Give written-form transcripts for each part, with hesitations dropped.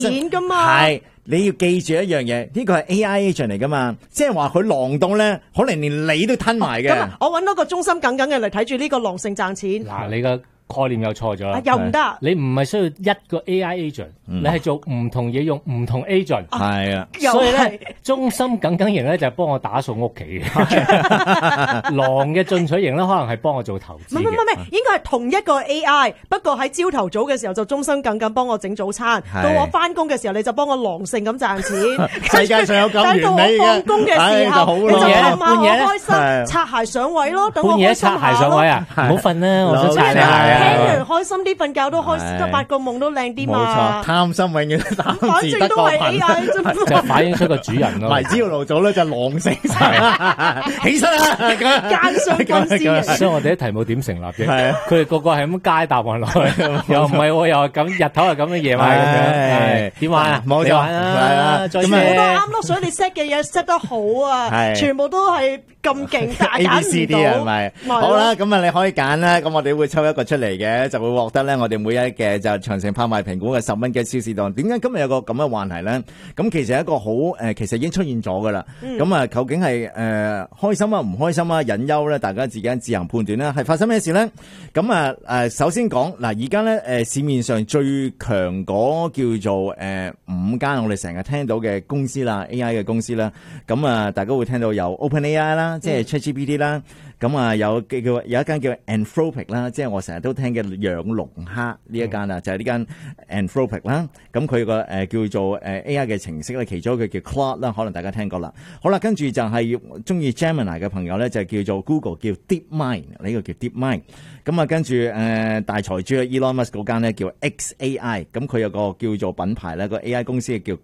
錢噶嘛。 係。你要記住一樣嘢，呢個係 AI agent 嚟噶嘛，即係話佢狼到咧，可能連你都吞埋嘅。 咁我揾到個忠心耿耿嘅嚟睇住呢個狼性賺錢。 嗱，你嘅概念又錯咗啦， 又唔得。 你唔係需要一個 AI agent，你係做唔同嘢用唔同 agent。 係啊， 所以咧，忠心耿耿型咧就係幫我打掃屋企嘅，狼嘅進取型咧可能係幫我做投資嘅。 唔，應該係同一個 AI，不過喺朝頭早嘅時候就忠心耿耿幫我整早餐，到我翻工嘅時候你就幫我狼性咁賺錢。 世界上有咁完美嘅， 到我放工嘅時候，你就氹下我開心，擦鞋上位咯。等我開心下咯。 半夜擦鞋上位啊！唔好瞓啦，我想擦你鞋啊！ 聽完開心啲，瞓覺都開心，發個夢都靚啲嘛。 冇錯，貪心永遠貪反正都係 AI 啫， 就反映出個主人咯。 迷之路組咧就狼性晒，起身啦！ 奸商軍師。 所以我哋啲題目點成立嘅？係啊，佢哋個個係咁街答案落去，又唔係喎，又係咁日頭係咁嘅，夜晚係咁樣，點玩啊？ 冇錯啊！ 全部都啱咯，所以你 set 嘅嘢 set 得好啊，全部都係咁勁，但係揀唔到。 ABCD 係咪？好啦，咁啊你可以揀啦，咁我哋會抽一個出嚟嘅，就會獲得咧我哋每一嘅就長城拍賣評估嘅10蚊嘅超市檔。點解今日有個咁嘅話題咧？咁其實係一個好其實已經出現咗噶啦。咁啊，究竟係開心啊、唔開心啊、隱憂咧？大家自己自行判斷啦。係發生咩事咧？咁啊首先講嗱，而家咧市面上最強嗰叫做5間我哋成日聽到嘅公司啦 ，AI 嘅公司啦。咁啊，大家會聽到有 OpenAI 啦，即係 ChatGPT 啦。咁啊，有一間叫 Anthropic 啦，即係我成日都聽嘅養龍蝦呢一間啊，就係呢間 Anthropic 啦。咁佢個叫做AI 嘅程式咧，其中一個叫 Claude 啦，可能大家聽過啦。好啦，跟住就係中意 Gemini 嘅朋友咧，就叫做 Google 叫 DeepMind，呢個叫 DeepMind。咁啊，跟住大財主 Elon Musk 嗰間咧叫 XAI，咁佢有個叫做品牌咧，個 AI 公司叫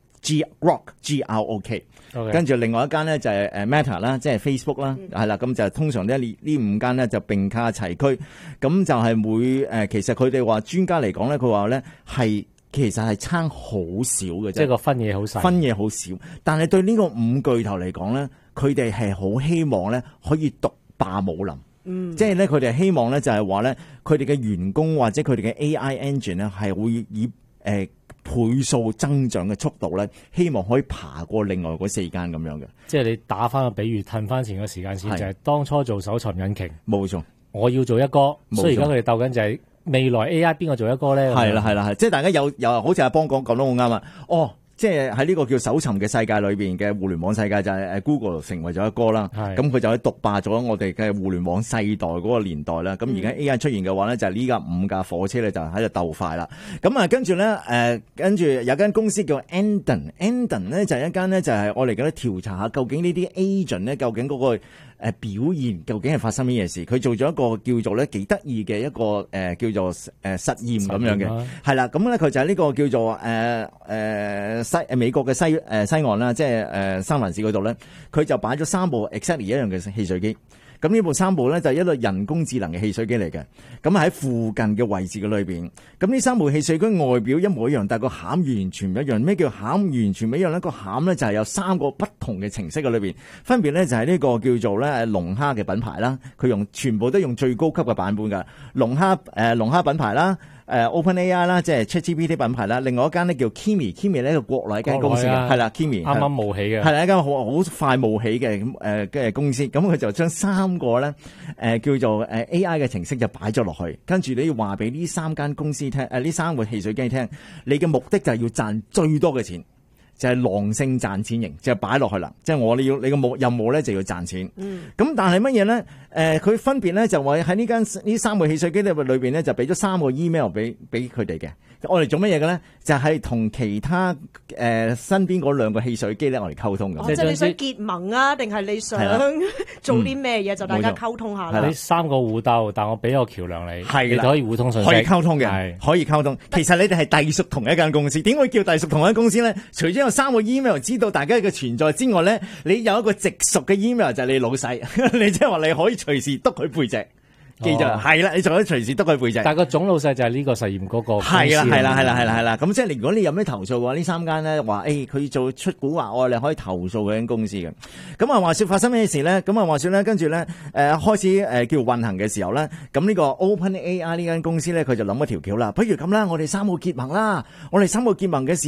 Grok。跟住另外一間咧就係Meta 啦，即係 Facebook 啦，係啦，咁就通常呢5間咧就並駕齊驅，咁就係其實佢哋話專家嚟講咧，佢話咧係其實係差好少嘅啫， 即係個分野好細， 分野好少，但係對呢個5巨頭嚟講咧，佢哋係好希望咧可以獨霸武林。即係咧，佢哋希望咧就係話咧，佢哋嘅員工或者佢哋嘅 AI engine 咧係會以倍數增長嘅速度咧，希望可以爬過另外嗰4間咁樣嘅。 即係你打翻個比喻，褪翻前個時間線，就係當初做搜尋引擎， 冇錯。 我要做一哥，所以而家佢哋鬥緊就係未來 AI 邊個做一哥咧？ 係啦，即係大家有好似阿邦講得好啱啊！即係喺呢個叫搜尋嘅世界裏邊嘅互聯網世界，就係Google 成為咗一哥啦。咁佢就可以獨霸咗我哋嘅互聯網世代嗰個年代啦。咁而家 AI 出現嘅話咧，就係呢架5架火車咧就喺度鬥快啦。咁啊，跟住咧跟住有間公司叫 Endon 咧就係一間咧就係我嚟緊調查下究竟呢啲 agent 咧究竟嗰個表現究竟係發生乜嘢事？佢做咗一個叫做咧幾得意嘅一個叫做實驗咁樣嘅，係啦。咁咧佢就係呢個叫做美國嘅西岸啦，即係三藩市嗰度咧，佢就擺咗3部 exactly 一樣嘅汽水機。咁呢部3部咧就係一類人工智能嘅汽水機嚟嘅，咁喺附近嘅位置嘅裏邊，咁呢3部汽水機外表一模一樣，但係個餡完全唔一樣。咩叫餡完全唔一樣咧？個餡咧就係有3個不同嘅程式嘅裏邊，分別咧就係呢個叫做咧龍蝦嘅品牌啦，佢全部都用最高級嘅版本㗎，龍蝦品牌啦。OpenAI 啦，即係 ChatGPT 品牌啦，另外一間咧叫 Kimi 呢個國內一間公司嘅，係啦 Kimi 啱啱冒起嘅， 係啦一間好快冒起嘅嘅公司，咁佢就將3個咧叫做AI 嘅程式就擺咗落去，跟住你要話俾呢3間公司聽，呢3個汽水機聽，你嘅目的就係要賺最多嘅錢。就係狼性賺錢型，就係擺落去啦。即係你個任務咧就要賺錢。咁但係乜嘢咧？佢分別咧就話喺呢3個汽水機裏邊咧就俾咗3個 email 俾佢哋嘅。我哋做乜嘢嘅咧？就係同其他身邊嗰2個汽水機咧，我哋溝通嘅。 即係你想結盟啊，定係你想做啲咩嘢？就大家溝通下啦。 呢3個互鬥，但我俾個橋梁你，你就可以互通信息， 可以溝通嘅，可以溝通。其實你哋係隸屬同一間公司，點會叫隸屬同一間公司咧？除咗有3個 email 知道大家嘅存在之外咧，你有一個直屬嘅 email 就係你老細，你即係話你可以隨時督佢背脊。 記住係啦，你仲可以隨時督佢背脊。 但係個總老細就係呢個實驗嗰個公司。 係啦。咁即係如果你有咩投訴嘅話，呢3間咧話佢做出蠱惑，你可以投訴嗰間公司嘅。咁啊話說發生咩事咧？咁啊話說咧，跟住咧開始叫運行嘅時候咧，咁呢個 OpenAI 呢間公司咧，佢就諗一條橋啦。不如咁啦，我哋3個結盟啦，我哋3個結盟嘅時